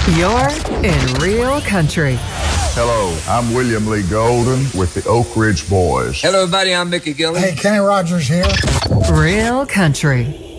You're in Real Country. Hello, I'm William Lee Golden with the Oak Ridge Boys. Hello, everybody. I'm Mickey Gilley. Hey, Kenny Rogers here. Real Country.